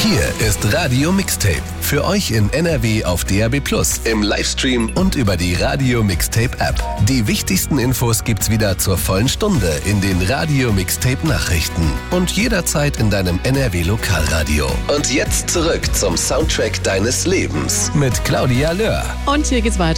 Hier ist Radio Mixtape. Für euch in NRW auf DAB+, im Livestream und über die Radio Mixtape App. Die wichtigsten Infos gibt's wieder zur vollen Stunde in den Radio Mixtape Nachrichten und jederzeit in deinem NRW Lokalradio. Und jetzt zurück zum Soundtrack deines Lebens mit Claudia Löhr. Und hier geht's weiter.